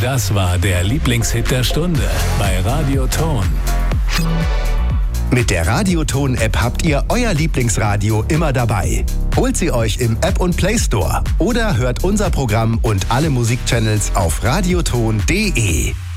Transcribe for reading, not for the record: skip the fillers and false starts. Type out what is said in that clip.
Das war der Lieblingshit der Stunde bei Radio Ton. Mit der Radioton-App habt ihr euer Lieblingsradio immer dabei. Holt sie euch im App- und Play Store oder hört unser Programm und alle Musikchannels auf radioton.de.